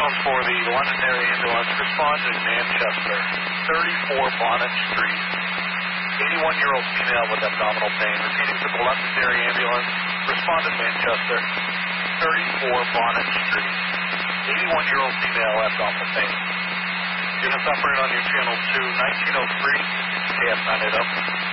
for the Londonderry ambulance. Respond to Manchester, 34 Bonnet Street. 81-year-old female with abdominal pain. Repeating to the Londonderry ambulance. Respond to Manchester, 34 Bonnet Street. 81-year-old female, abdominal pain. Units operated on your channel 2, 1903, KF 980.